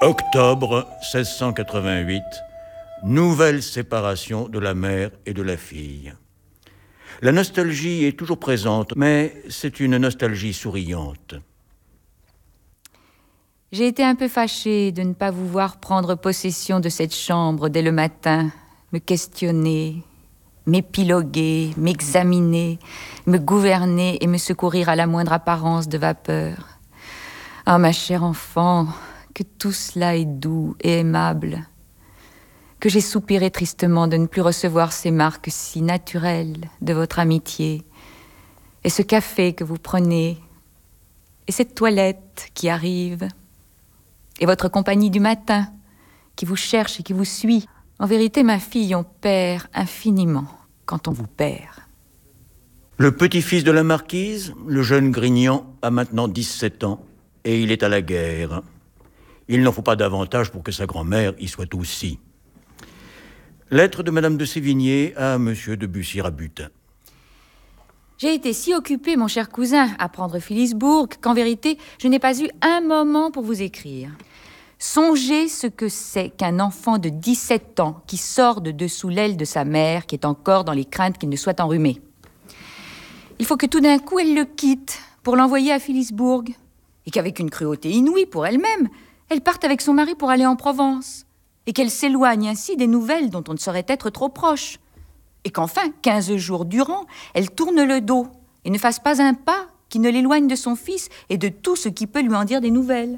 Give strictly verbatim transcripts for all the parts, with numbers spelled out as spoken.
Octobre seize cent quatre-vingt-huit, nouvelle séparation de la mère et de la fille. La nostalgie est toujours présente, mais c'est une nostalgie souriante. J'ai été un peu fâchée de ne pas vous voir prendre possession de cette chambre dès le matin, me questionner, m'épiloguer, m'examiner, me gouverner et me secourir à la moindre apparence de vapeur. Ah, ma chère enfant, que tout cela est doux et aimable, que j'ai soupiré tristement de ne plus recevoir ces marques si naturelles de votre amitié, et ce café que vous prenez, et cette toilette qui arrive, et votre compagnie du matin, qui vous cherche et qui vous suit. En vérité, ma fille, on perd infiniment quand on vous perd. Le petit-fils de la marquise, le jeune Grignan, a maintenant dix-sept ans, et il est à la guerre. Il n'en faut pas davantage pour que sa grand-mère y soit aussi. Lettre de Madame de Sévigné à Monsieur de Bussy-Rabutin. J'ai été si occupée, mon cher cousin, à prendre Philipsbourg, qu'en vérité, je n'ai pas eu un moment pour vous écrire. Songez ce que c'est qu'un enfant de dix-sept ans qui sort de dessous l'aile de sa mère, qui est encore dans les craintes qu'il ne soit enrhumé. Il faut que tout d'un coup, elle le quitte pour l'envoyer à Philipsbourg, et qu'avec une cruauté inouïe pour elle-même, elle parte avec son mari pour aller en Provence, et qu'elle s'éloigne ainsi des nouvelles dont on ne saurait être trop proche. Et qu'enfin, quinze jours durant, elle tourne le dos et ne fasse pas un pas qui ne l'éloigne de son fils et de tout ce qui peut lui en dire des nouvelles.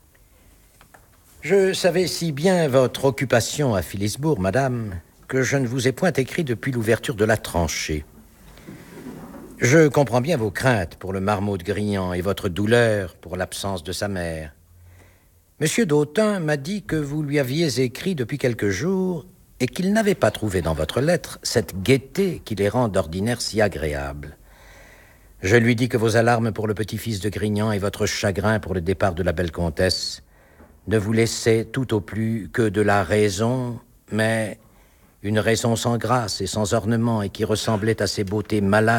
Je savais si bien votre occupation à Philipsbourg, madame, que je ne vous ai point écrit depuis l'ouverture de la tranchée. Je comprends bien vos craintes pour le marmot de Grignan et votre douleur pour l'absence de sa mère. Monsieur d'Autun m'a dit que vous lui aviez écrit depuis quelques jours et qu'il n'avait pas trouvé dans votre lettre cette gaieté qui les rend d'ordinaire si agréables. Je lui dis que vos alarmes pour le petit-fils de Grignan et votre chagrin pour le départ de la belle comtesse ne vous laissaient tout au plus que de la raison, mais une raison sans grâce et sans ornement et qui ressemblait à ces beautés malades